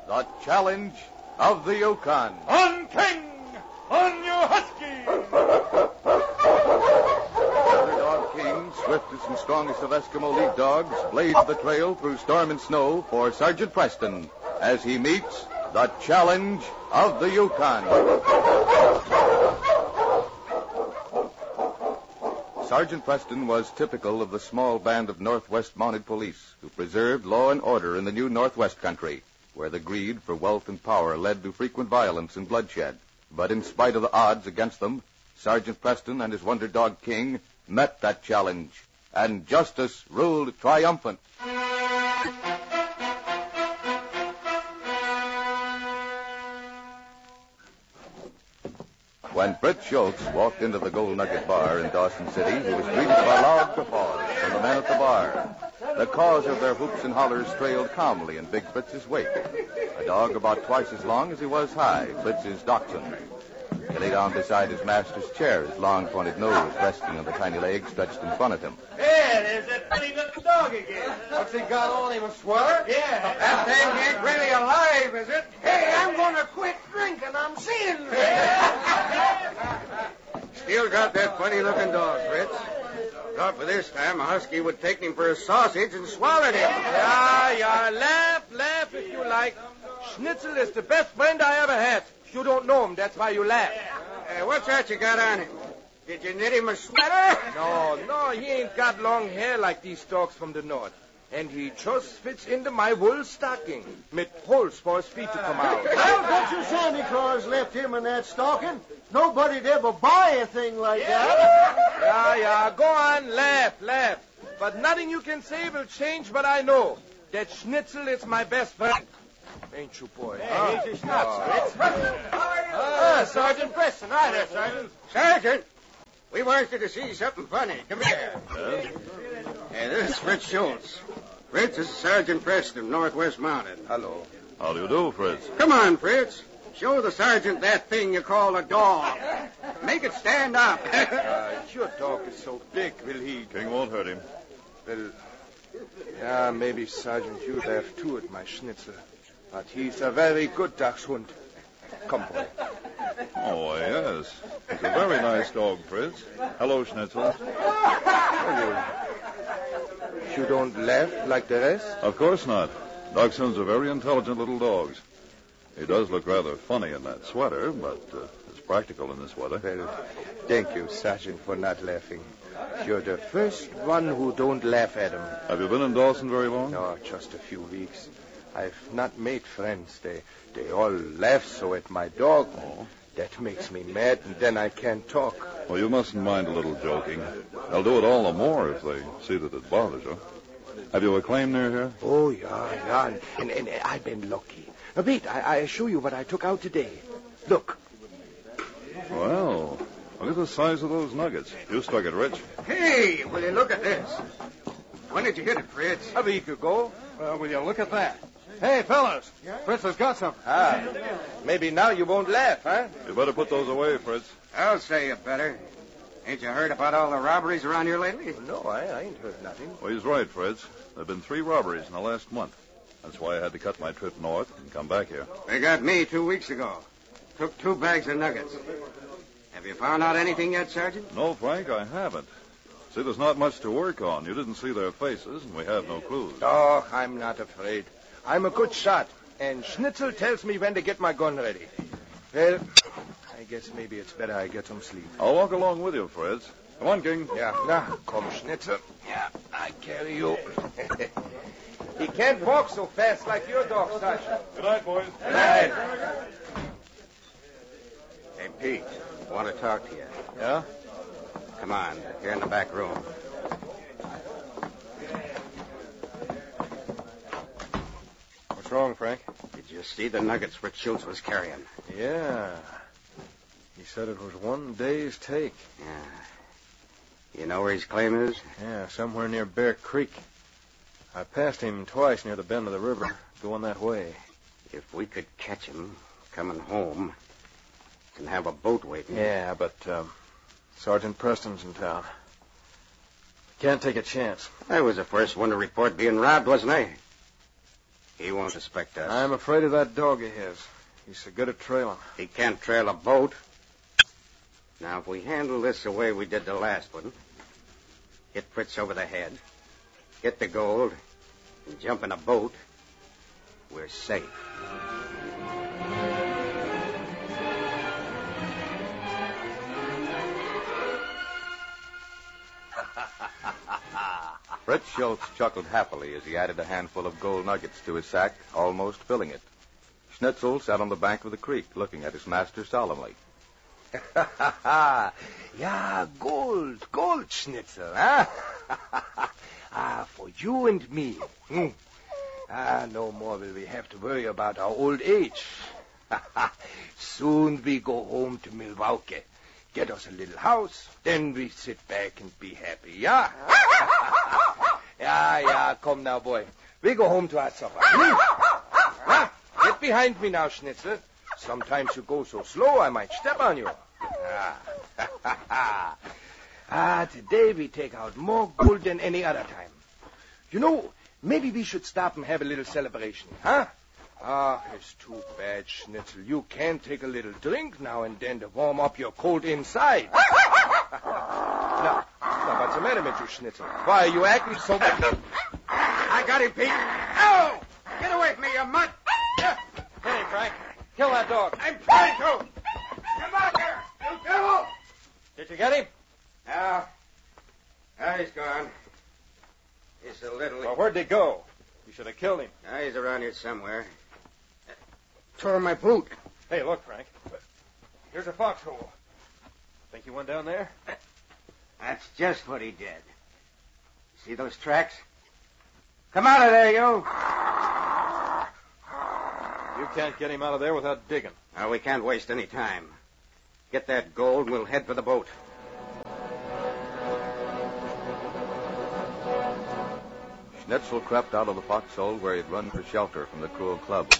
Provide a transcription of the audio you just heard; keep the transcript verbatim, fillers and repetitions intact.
The Challenge of the Yukon. On King! On your husky! Dog King, swiftest and strongest of Eskimo League dogs, blazed the trail through storm and snow for Sergeant Preston as he meets the Challenge of the Yukon. Sergeant Preston was typical of the small band of Northwest Mounted Police who preserved law and order in the new Northwest country, where the greed for wealth and power led to frequent violence and bloodshed. But in spite of the odds against them, Sergeant Preston and his wonder dog King met that challenge, and justice ruled triumphant. When Fritz Schultz walked into the Gold Nugget Bar in Dawson City, he was greeted by loud guffaws from the men at the bar. The cause of their whoops and hollers trailed calmly in Big Fritz's wake, a dog about twice as long as he was high, Fritz's dachshund. He lay down beside his master's chair, his long pointed nose resting on the tiny legs stretched in front of him. Hey, there's that funny little dog again. What's he got on him, a sweater? Yeah. That thing ain't really alive, is it? Hey, I'm going to quit drinking. I'm seeing. Still got that funny-looking dog, Fritz. Thought for this time a husky would take him for a sausage and swallowed him. Yeah, yeah, laugh, laugh if you like. Schnitzel is the best friend I ever had. You don't know him, that's why you laugh. Uh, what's that you got on him? Did you knit him a sweater? No, no, he ain't got long hair like these dogs from the north. And he just fits into my wool stocking, with holes for his feet to come out. Well, don't you Santa Claus left him in that stocking? Nobody'd ever buy a thing like that. Yeah, yeah, go on, laugh, laugh. But nothing you can say will change what I know. That Schnitzel is my best friend. Ain't you, boy? Hey, huh? he's a schnutz, Fritz. Ah, Sergeant Preston. Hi there, Sergeant. Sergeant, we want you to see something funny. Come here. Huh? Hey, this is Fritz Schultz. Fritz is Sergeant Preston, Northwest Mounted. Hello. How do you do, Fritz? Come on, Fritz. Show the sergeant that thing you call a dog. Make it stand up. uh, your dog is so big, will he? King won't hurt him. Well, yeah, maybe, Sergeant, you'd have too at my Schnitzel. But he's a very good dachshund. Come, boy. Oh, yes. He's a very nice dog, Fritz. Hello, Schnitzel. Hello. You don't laugh like the rest? Of course not. Dachshunds are very intelligent little dogs. He does look rather funny in that sweater, but uh, it's practical in this weather. Well, thank you, Sergeant, for not laughing. You're the first one who don't laugh at him. Have you been in Dawson very long? No, just a few weeks. I've not made friends. They they all laugh so at my dog. Oh. That makes me mad, and then I can't talk. Well, you mustn't mind a little joking. They'll do it all the more if they see that it bothers you. Have you a claim near here? Oh, yeah, yeah, and, and, and I've been lucky. Now, wait, I, I show you what I took out today. Look. Well, look at the size of those nuggets. You struck it rich. Hey, will you look at this? When did you hit it, Fritz? A week ago. Well, will you look at that? Hey, fellas. Fritz has got something. Ah, maybe now you won't laugh, huh? You better put those away, Fritz. I'll say you better. Ain't you heard about all the robberies around here lately? No, I, I ain't heard nothing. Well, he's right, Fritz. There have been three robberies in the last month. That's why I had to cut my trip north and come back here. They got me two weeks ago. Took two bags of nuggets. Have you found out anything yet, Sergeant? No, Frank, I haven't. See, there's not much to work on. You didn't see their faces, and we have no clues. Oh, I'm not afraid. I'm a good shot, and Schnitzel tells me when to get my gun ready. Well, I guess maybe it's better I get some sleep. I'll walk along with you, Fritz. Come on, King. Yeah, now, come, Schnitzel. Yeah, I carry you. He can't walk so fast like your dog, Sergeant. Good night, boys. Good night. Hey, Pete, I want to talk to you. Yeah? Come on, you're in the back room. What's wrong, Frank? Did you see the nuggets Fritz Schultz was carrying? Yeah. He said it was one day's take. Yeah. You know where his claim is? Yeah, somewhere near Bear Creek. I passed him twice near the bend of the river, going that way. If we could catch him coming home and have a boat waiting. Yeah, but um, Sergeant Preston's in town. Can't take a chance. I was the first one to report being robbed, wasn't I? He won't suspect us. I'm afraid of that dog of his. He's so good at trailing. He can't trail a boat. Now, if we handle this the way we did the last one, hit Fritz over the head, get the gold, and jump in a boat, we're safe. Fritz Schultz chuckled happily as he added a handful of gold nuggets to his sack, almost filling it. Schnitzel sat on the bank of the creek, looking at his master solemnly. Yeah, gold, gold, Schnitzel, huh? Ah, for you and me. Hmm. Ah, no more will we have to worry about our old age. Soon we go home to Milwaukee. Get us a little house, then we sit back and be happy, yeah? Yeah, yeah, come now, boy. We go home to our supper. Hmm? Ah, get behind me now, Schnitzel. Sometimes you go so slow, I might step on you. Ah. Ah, today we take out more gold than any other time. You know, maybe we should stop and have a little celebration, huh? Ah, it's too bad, Schnitzel. You can take a little drink now and then to warm up your cold inside. Now, now, what's the matter with you, Schnitzel? Why are you acting so... I got him, Pete. Oh! Get away from me, you mutt! Hey, Frank, kill that dog. I'm trying to! Come out here, you devil! Did you get him? No. No, he's gone. He's a little... Well, where'd he go? You should have killed him. No, he's around here somewhere. Tore my boot. Hey, look, Frank. Here's a foxhole. Think he went down there? That's just what he did. See those tracks? Come out of there, you! You can't get him out of there without digging. Now, we can't waste any time. Get that gold and we'll head for the boat. Schnitzel crept out of the foxhole where he'd run for shelter from the cruel club.